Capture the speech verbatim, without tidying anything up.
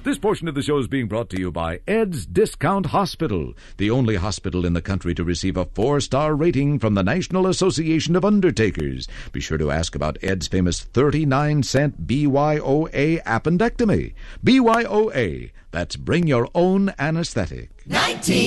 This portion of the show is being brought to you by Ed's Discount Hospital, the only hospital in the country to receive a four-star rating from the National Association of Undertakers. Be sure to ask about Ed's famous thirty-nine cent B Y O A appendectomy. B Y O A, that's Bring Your Own Anesthetic. nineteen